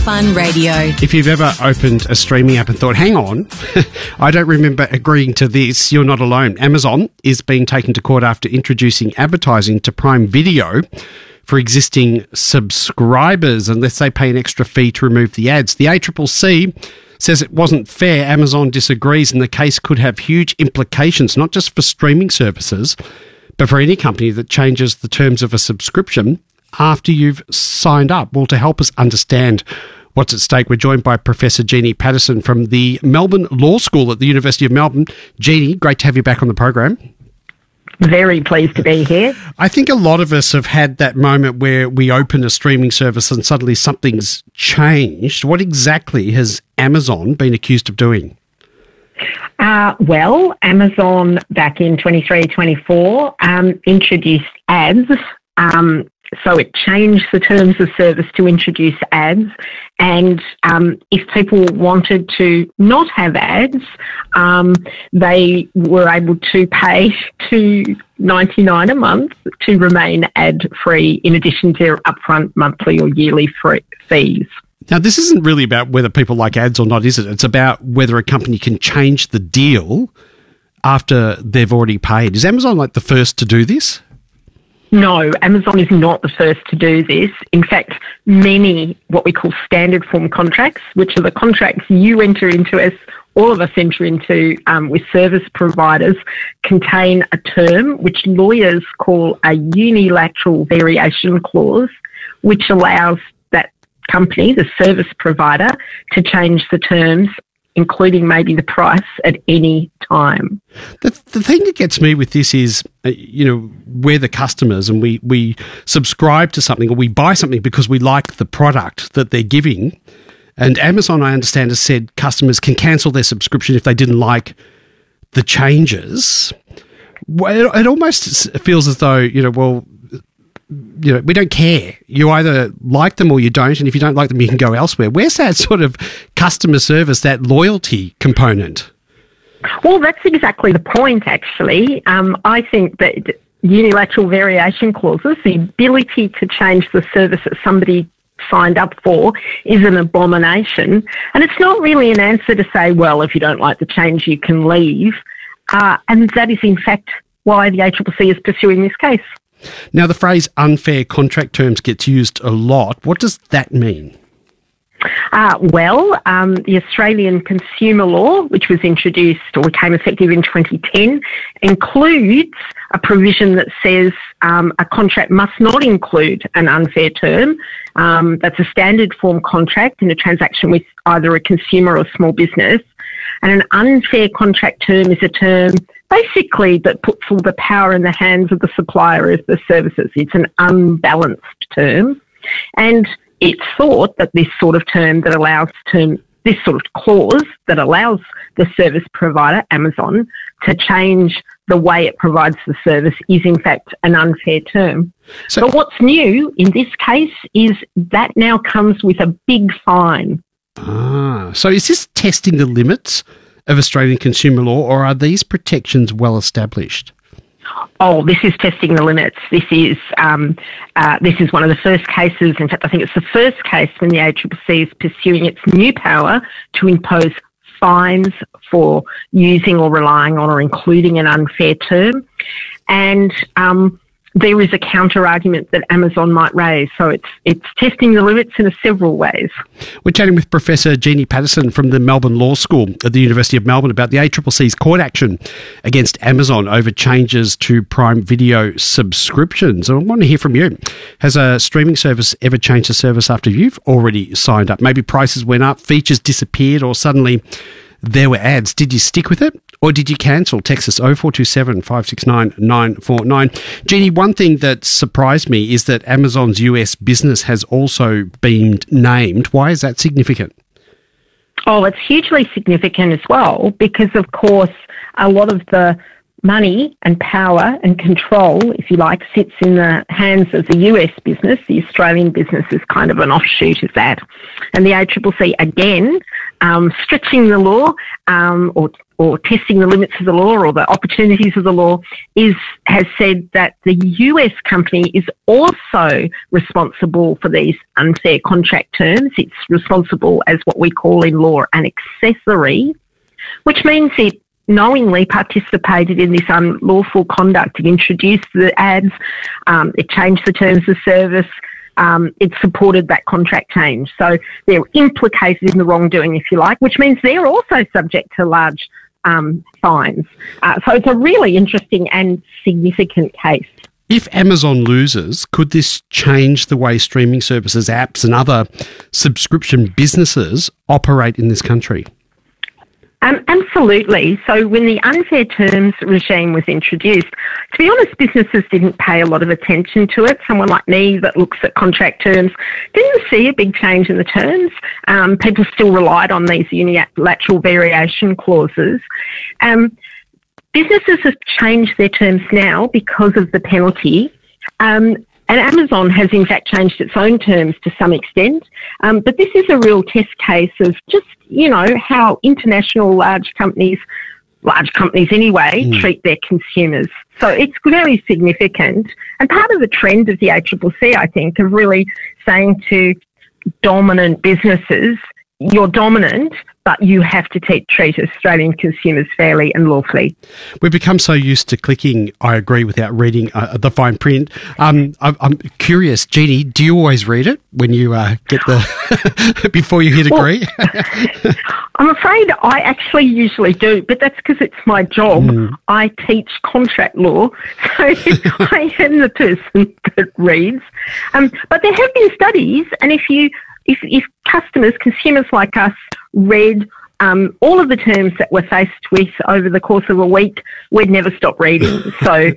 Fun Radio. If you've ever opened a streaming app and thought, hang on, I don't remember agreeing to this, you're not alone. Amazon is being taken to court after introducing advertising to Prime Video for existing subscribers unless they pay an extra fee to remove the ads. The ACCC says it wasn't fair. Amazon disagrees, and the case could have huge implications, not just for streaming services, but for any company that changes the terms of a subscription after you've signed up. Well, to help us understand what's at stake, we're joined by Professor Jeannie Patterson from the Melbourne Law School at the University of Melbourne. Jeannie, great to have you back on the program. Very pleased to be here. I think a lot of us have had that moment where we open a streaming service and suddenly something's changed. What exactly has Amazon been accused of doing? Well, Amazon back in 23-24 introduced ads. So it changed the terms of service to introduce ads. And if people wanted to not have ads, they were able to pay $2.99 a month to remain ad-free in addition to their upfront monthly or yearly fees. Now, this isn't really about whether people like ads or not, is it? It's about whether a company can change the deal after they've already paid. Is Amazon like the first to do this? No, Amazon is not the first to do this. In fact, many what we call standard form contracts, which are the contracts you enter into as all of us enter into with service providers, contain a term which lawyers call a unilateral variation clause, which allows that company, the service provider, to change the terms, including maybe the price at any time. The thing that gets me with this is, we're the customers and we subscribe to something or we buy something because we like the product that they're giving. And Amazon, I understand, has said customers can cancel their subscription if they didn't like the changes. It almost feels as though, we don't care. You either like them or you don't, and if you don't like them, you can go elsewhere. Where's that sort of customer service, that loyalty component? Well, that's exactly the point, actually. I think that unilateral variation clauses, the ability to change the service that somebody signed up for, is an abomination. And it's not really an answer to say, well, if you don't like the change, you can leave. And that is, in fact, why the ACCC is pursuing this case. Now, the phrase unfair contract terms gets used a lot. What does that mean? The Australian consumer law, which was introduced or became effective in 2010, includes a provision that says a contract must not include an unfair term. That's a standard form contract in a transaction with either a consumer or a small business. And an unfair contract term is a term basically that puts all the power in the hands of the supplier of the services. It's an unbalanced term. And it's thought that this sort of term that allows this sort of clause that allows the service provider, Amazon, to change the way it provides the service is in fact an unfair term. But what's new in this case is that now comes with a big fine. So is this testing the limits of Australian consumer law, or are these protections well established? Oh, this is testing the limits. This is one of the first cases. In fact, I think it's the first case when the ACCC is pursuing its new power to impose fines for using or relying on or including an unfair term. And there is a counter-argument that Amazon might raise. So it's testing the limits in several ways. We're chatting with Professor Jeannie Patterson from the Melbourne Law School at the University of Melbourne about the ACCC's court action against Amazon over changes to Prime Video subscriptions. And I want to hear from you. Has a streaming service ever changed the service after you've already signed up? Maybe prices went up, features disappeared, or suddenly there were ads. Did you stick with it? Or did you cancel? Text us 0427 569 949. Jeannie, one thing that surprised me is that Amazon's US business has also been named. Why is that significant? Oh, it's hugely significant as well because, of course, a lot of the money and power and control, if you like, sits in the hands of the US business. The Australian business is kind of an offshoot of that. And the ACCC, again, stretching the law or or testing the limits of the law or the opportunities of the law has said that the US company is also responsible for these unfair contract terms. It's responsible as what we call in law an accessory, which means it knowingly participated in this unlawful conduct. It introduced the ads, it changed the terms of service, it supported that contract change. So they're implicated in the wrongdoing, if you like, which means they're also subject to large fines. So it's a really interesting and significant case. If Amazon loses, could this change the way streaming services, apps and other subscription businesses operate in this country? Absolutely. So when the unfair terms regime was introduced, to be honest, businesses didn't pay a lot of attention to it. Someone like me that looks at contract terms didn't see a big change in the terms. People still relied on these unilateral variation clauses. Businesses have changed their terms now because of the penalty. And Amazon has in fact changed its own terms to some extent. But this is a real test case of just, how international large companies anyway, treat their consumers. So it's very significant. And part of the trend of the ACCC, I think, of really saying to dominant businesses, you're dominant, but you have to treat Australian consumers fairly and lawfully. We've become so used to clicking I agree without reading the fine print. I'm curious, Jeannie, do you always read it when you get the before you hit agree? Well, I'm afraid I actually usually do, but that's because it's my job. I teach contract law, so I am the person that reads. But there have been studies, and if consumers like us read all of the terms that we're faced with over the course of a week, we'd never stop reading. So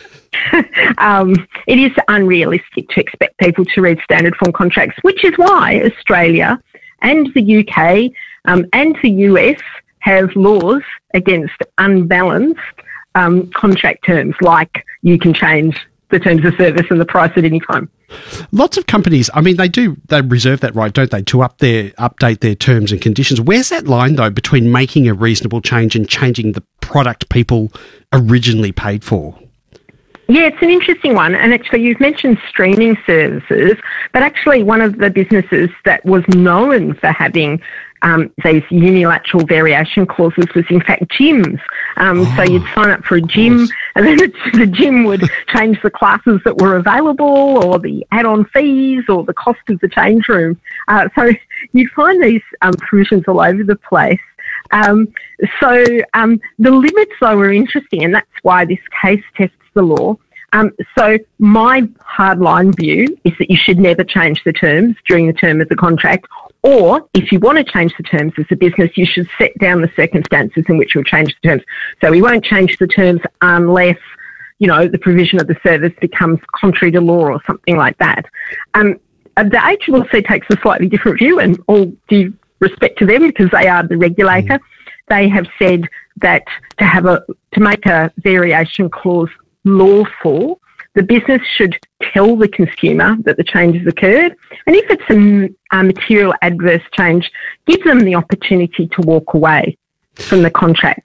it is unrealistic to expect people to read standard form contracts, which is why Australia and the UK and the US have laws against unbalanced contract terms, like you can change the terms of service and the price at any time. Lots of companies, they reserve that right, don't they, to update their terms and conditions. Where's that line, though, between making a reasonable change and changing the product people originally paid for? Yeah, it's an interesting one. And actually, you've mentioned streaming services, but actually one of the businesses that was known for having these unilateral variation clauses was in fact gyms. So you'd sign up for a gym and then the gym would change the classes that were available or the add-on fees or the cost of the change room. So you'd find these provisions all over the place. So the limits, though, are interesting, and that's why this case tests the law. So my hardline view is that you should never change the terms during the term of the contract, or if you want to change the terms as a business, you should set down the circumstances in which you'll change the terms. So we won't change the terms unless, the provision of the service becomes contrary to law or something like that. The ACCC takes a slightly different view, and all due respect to them because they are the regulator. They have said that to make a variation clause lawful, the business should tell the consumer that the change has occurred, and if it's a material adverse change, give them the opportunity to walk away from the contract.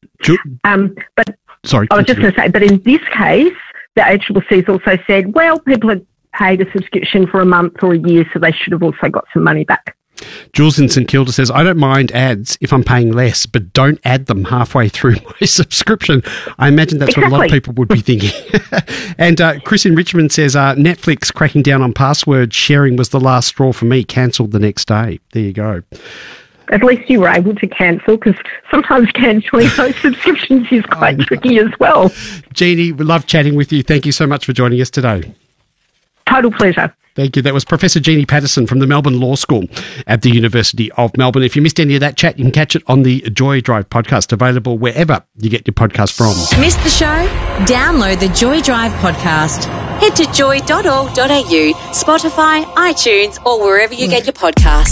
But sorry, I was just going to say, but in this case, the ACCC has also said, well, people had paid a subscription for a month or a year, so they should have also got some money back. Jules in St Kilda says, I don't mind ads if I'm paying less, but don't add them halfway through my subscription. I imagine that's what a lot of people would be thinking. And Chris in Richmond says, Netflix cracking down on password sharing was the last straw for me, cancelled the next day. There you go. At least you were able to cancel, because sometimes cancelling those subscriptions is quite tricky as well. Jeannie, we love chatting with you. Thank you so much for joining us today. Total pleasure. Thank you. That was Professor Jeannie Patterson from the Melbourne Law School at the University of Melbourne. If you missed any of that chat, you can catch it on the Joy Drive podcast, available wherever you get your podcast from. Missed the show? Download the Joy Drive podcast. Head to joy.org.au, Spotify, iTunes, or wherever you get your podcasts.